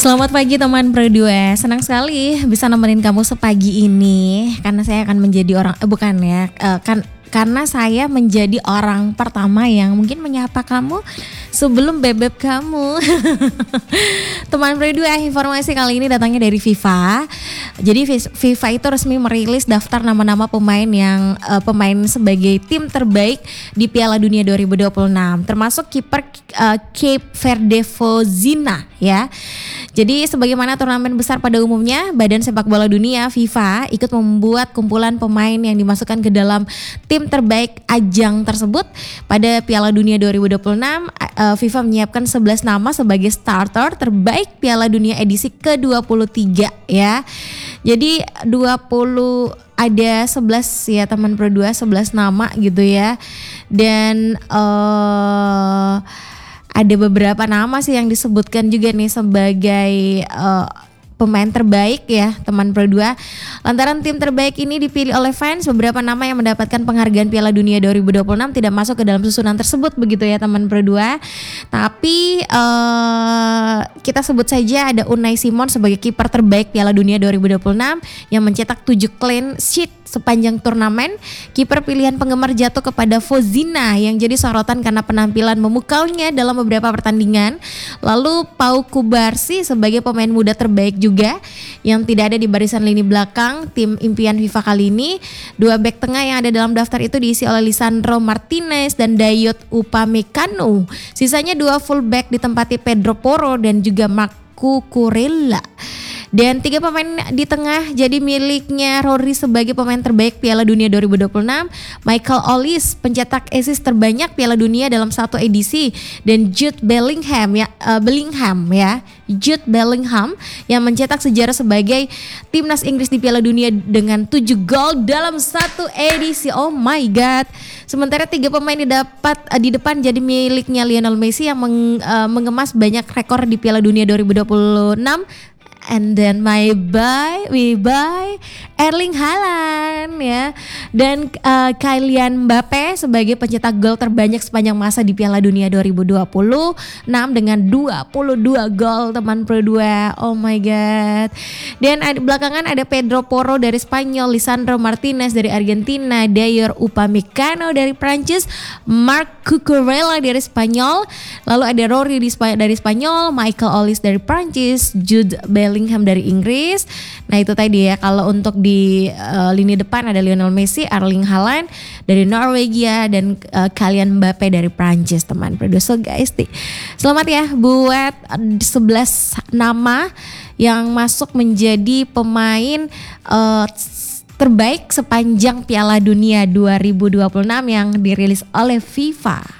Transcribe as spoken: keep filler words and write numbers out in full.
Selamat pagi teman Pro dua. Senang sekali bisa nemenin kamu sepagi ini karena saya akan menjadi orang eh, bukan ya, eh, kan karena saya menjadi orang pertama yang mungkin menyapa kamu sebelum bebek kamu. Teman Pro dua, informasi kali ini datangnya dari FIFA. Jadi FIFA itu resmi merilis daftar nama-nama pemain yang uh, pemain sebagai tim terbaik di Piala Dunia dua ribu dua puluh enam, termasuk kiper uh, Cape Verde Fozina ya. Jadi sebagaimana turnamen besar pada umumnya, Badan Sepak Bola Dunia FIFA ikut membuat kumpulan pemain yang dimasukkan ke dalam tim terbaik ajang tersebut. Pada Piala Dunia dua ribu dua puluh enam, uh, FIFA menyiapkan sebelas nama sebagai starter terbaik Piala Dunia edisi ke dua puluh tiga ya. Jadi dua puluh ada sebelas ya teman Pro dua, sebelas nama gitu ya. Dan uh, ada beberapa nama sih yang disebutkan juga nih sebagai uh, pemain terbaik ya teman Pro dua. Lantaran tim terbaik ini dipilih oleh fans, beberapa nama yang mendapatkan penghargaan Piala Dunia dua ribu dua puluh enam tidak masuk ke dalam susunan tersebut begitu ya teman Pro dua. Tapi uh, kita sebut saja ada Unai Simon sebagai kiper terbaik Piala Dunia dua ribu dua puluh enam yang mencetak tujuh clean sheet sepanjang turnamen. Kiper pilihan penggemar jatuh kepada Fozina yang jadi sorotan karena penampilan memukalnya dalam beberapa pertandingan. Lalu Pau Kubarsi sebagai pemain muda terbaik juga yang tidak ada di barisan lini belakang tim impian FIFA kali ini. Dua bek tengah yang ada dalam daftar itu diisi oleh Lisandro Martinez dan Dayot Upamecano. Sisanya dua fullback ditempati Pedro Porro dan juga Marco Kurella. Dan tiga pemain di tengah jadi miliknya Rodri sebagai pemain terbaik Piala Dunia dua ribu dua puluh enam, Michael Olise pencetak assist terbanyak Piala Dunia dalam satu edisi, dan Jude Bellingham ya uh, Bellingham ya Jude Bellingham yang mencetak sejarah sebagai timnas Inggris di Piala Dunia dengan tujuh gol dalam satu edisi. Oh my god. Sementara tiga pemain didapat uh, di depan jadi miliknya Lionel Messi yang meng, uh, mengemas banyak rekor di Piala Dunia dua ribu dua puluh enam. And then my buy, we buy Erling Haaland ya. Dan uh, Kylian Mbappe sebagai pencetak gol terbanyak sepanjang masa di Piala Dunia dua ribu dua puluh enam dengan dua puluh dua gol teman Pro dua. Oh my god. Dan ada, belakangan ada Pedro Porro dari Spanyol, Lisandro Martinez dari Argentina, Dayot Upamecano dari Prancis, Marc Cucurella dari Spanyol, lalu ada Rodri dari Spanyol, Michael Olise dari Prancis, Jude Bellingham dari Inggris. Nah itu tadi ya. Kalau untuk di uh, lini depan ada Lionel Messi, Erling Haaland dari Norwegia, dan uh, Kylian Mbappe dari Prancis teman produser. So guys, di, selamat ya buat sebelas nama yang masuk menjadi pemain uh, terbaik sepanjang Piala Dunia dua ribu dua puluh enam yang dirilis oleh FIFA.